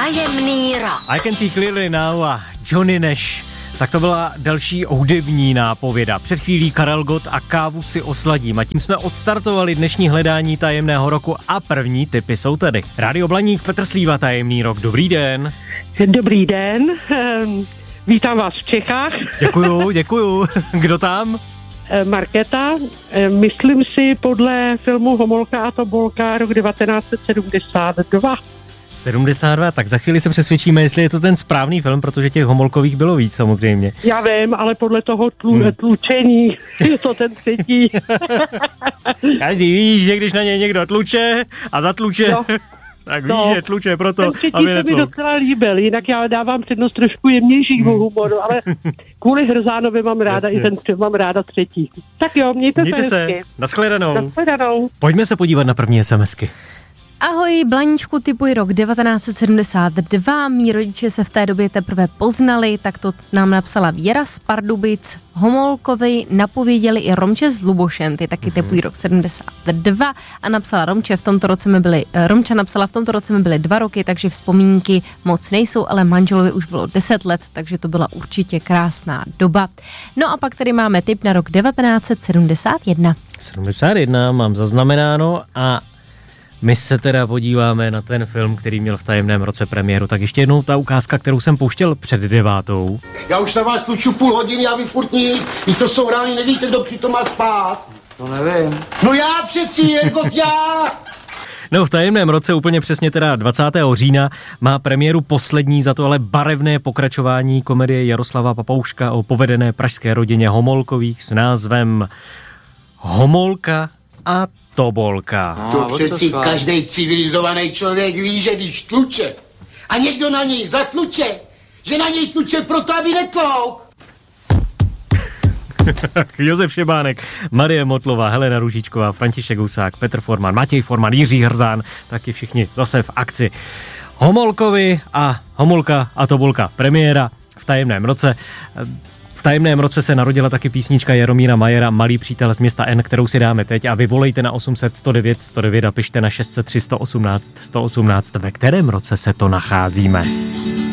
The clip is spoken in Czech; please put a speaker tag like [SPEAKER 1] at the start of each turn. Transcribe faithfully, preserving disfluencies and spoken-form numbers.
[SPEAKER 1] Tajemný rok.
[SPEAKER 2] I Can See Clearly Now a Johnny Nash. Tak to byla další hudební nápověda. Před chvílí Karel Gott a Kávu si osladím. A tím jsme odstartovali dnešní hledání tajemného roku a první tipy jsou tady. Rádio Blaník, Petr Slíva, Tajemný rok. Dobrý den.
[SPEAKER 3] Dobrý den. Vítám vás v Čechách.
[SPEAKER 2] Děkuju, děkuju. Kdo tam?
[SPEAKER 3] Markéta. Myslím si podle filmu Homolka a Tobolka rok devatenáct set sedmdesát dva.
[SPEAKER 2] sedmdesát dva, tak za chvíli se přesvědčíme, jestli je to ten správný film, protože těch Homolkových bylo víc samozřejmě.
[SPEAKER 3] Já vím, ale podle toho tlu, hmm. tlučení je to ten třetí.
[SPEAKER 2] Každý ví, že když na něj někdo tluče a zatluče, no. tak ví, no. že tluče proto,
[SPEAKER 3] ten třetí
[SPEAKER 2] aby
[SPEAKER 3] se
[SPEAKER 2] netluk.
[SPEAKER 3] mi docela líbil, jinak já dávám přednost trošku jemnějšímu hmm. humoru, ale kvůli Hrzánovi mám ráda
[SPEAKER 2] Jasně.
[SPEAKER 3] i ten mám ráda třetí. Tak jo, mějte,
[SPEAKER 2] mějte
[SPEAKER 3] se
[SPEAKER 2] se
[SPEAKER 3] hezky.
[SPEAKER 2] Nashledanou.
[SPEAKER 3] Nashledanou.
[SPEAKER 2] Pojďme se podívat na první SMSky.
[SPEAKER 4] Ahoj, Blaníčku, tipuji rok devatenáct set sedmdesát dva, mí rodiče se v té době teprve poznali, tak to nám napsala Věra z Pardubic. Homolkovi napověděli i Romče z Lubošen, ty taky tipují rok sedmdesát dva a napsala Romče, v tomto roce mi byly, Romča napsala, v tomto roce mi byly dva roky, takže vzpomínky moc nejsou, ale manželovi už bylo deset let, takže to byla určitě krásná doba. No a pak tady máme tip na rok devatenáct set sedmdesát jedna.
[SPEAKER 2] sedmdesát jedna mám zaznamenáno a my se teda podíváme na ten film, který měl v tajemném roce premiéru. Tak ještě jednou ta ukázka, kterou jsem pouštěl před devátou.
[SPEAKER 5] Já už na vás tluču půl hodiny a vy furt nic. I to jsou rány, nevíte, kdo přitom má spát.
[SPEAKER 6] To nevím.
[SPEAKER 5] No já přeci, jako já.
[SPEAKER 2] No v tajemném roce úplně přesně teda dvacátého října má premiéru poslední, za to ale barevné pokračování komedie Jaroslava Papouška o povedené pražské rodině Homolkových s názvem Homolka a Tobolka.
[SPEAKER 5] No, to přeci každý civilizovaný člověk ví, že když tluče a někdo na něj zatluče, že na něj tluče proto, aby netlouk.
[SPEAKER 2] Josef Šebánek, Marie Motlová, Helena Růžičková, František Husák, Petr Forman, Matěj Forman, Jiří Hrzán, taky všichni zase v akci. Homolkovi a Homolka a Tobolka, premiéra v tajemném roce. V tajemném roce se narodila taky písnička Jaromíra Majera Malý přítel z města N, kterou si dáme teď a vy volejte na osm set sto devět sto devět a pište na šest set tři sto osmnáct sto osmnáct, ve kterém roce se to nacházíme.